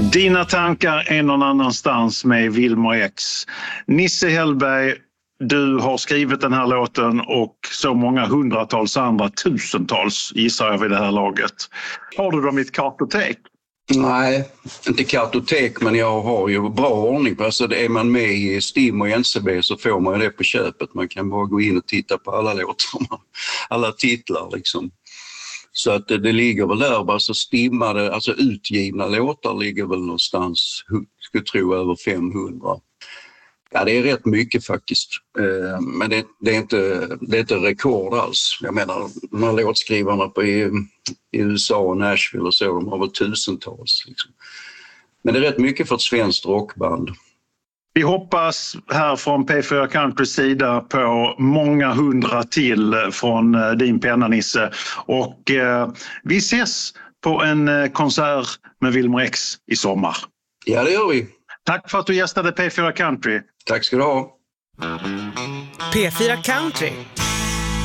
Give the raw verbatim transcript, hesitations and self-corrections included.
Dina tankar är någon annanstans med Wilmer X. Nisse Hellberg, du har skrivit den här låten och så många hundratals andra, tusentals gissar jag vid det här laget. Har du dem i ett kartotek? Nej, inte kartotek, men jag har ju bra ordning på. Alltså är man med i Stim och N C B så får man det på köpet. Man kan bara gå in och titta på alla låtar, alla titlar liksom. Så att det, det ligger väl där, alltså stimmade, alltså utgivna låtar ligger väl någonstans, skulle tro över femhundra. Ja, det är rätt mycket faktiskt, eh, men det, det, är inte, det är inte rekord alls. Jag menar, de här låtskrivarna på, i, i U S A och Nashville och så, de har väl tusentals. Liksom. Men det är rätt mycket för ett svenskt rockband. Vi hoppas här från P fyra Countrys sida på många hundra till från din penna, Nisse. Och eh, vi ses på en konsert med Wilmer X i sommar. Ja, det gör vi. Tack för att du gästade P fyra Country. Tack ska du ha. P fyra Country,